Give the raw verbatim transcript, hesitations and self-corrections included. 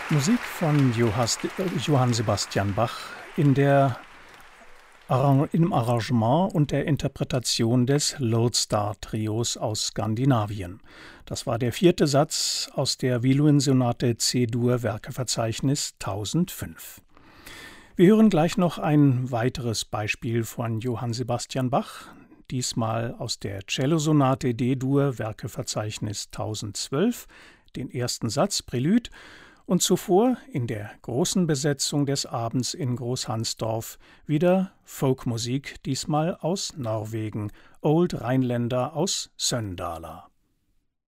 Musik von Johann Sebastian Bach in der, im Arrangement und der Interpretation des Lodestar-Trios aus Skandinavien. Das war der vierte Satz aus der Wihluen-Sonate C-Dur Werkeverzeichnis tausendfünf. Wir hören gleich noch ein weiteres Beispiel von Johann Sebastian Bach, diesmal aus der Cellosonate D-Dur Werkeverzeichnis tausendzwölf, den ersten Satz Prälud, und zuvor in der großen Besetzung des Abends in Großhansdorf wieder Folkmusik, diesmal aus Norwegen, Old Rheinländer aus Söndala.